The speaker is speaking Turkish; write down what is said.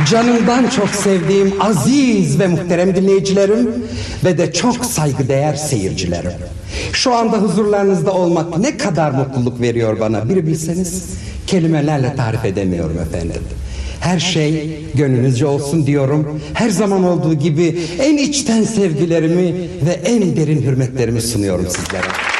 Canımdan çok sevdiğim aziz ve muhterem dinleyicilerim ve de çok saygıdeğer seyircilerim. Şu anda huzurlarınızda olmak ne kadar mutluluk veriyor bana, bir bilseniz. Kelimelerle tarif edemiyorum efendim. Her şey gönlünüzce olsun diyorum. Her zaman olduğu gibi en içten sevgilerimi ve en derin hürmetlerimi sunuyorum sizlere.